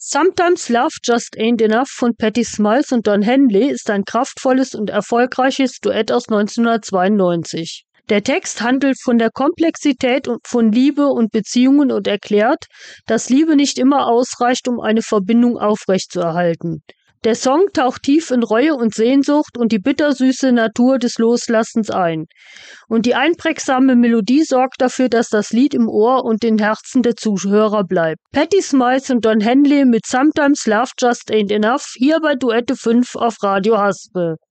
Sometimes Love Just Ain't Enough von Patti Smith und Don Henley ist ein kraftvolles und erfolgreiches Duett aus 1992. Der Text handelt von der Komplexität von Liebe und Beziehungen und erklärt, dass Liebe nicht immer ausreicht, um eine Verbindung aufrechtzuerhalten. Der Song taucht tief in Reue und Sehnsucht und die bittersüße Natur des Loslassens ein. Und die einprägsame Melodie sorgt dafür, dass das Lied im Ohr und den Herzen der Zuhörer bleibt. Patti Smith und Don Henley mit Sometimes Love Just Ain't Enough, hier bei Duette 5 auf Radio Haspe.